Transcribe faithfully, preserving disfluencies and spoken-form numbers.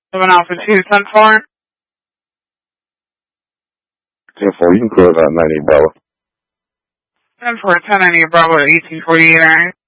seven Alpha two, ten four. ten four, you can close out ninety Bravo. ten four, ten ninety Bravo, eighteen forty-eight, alright.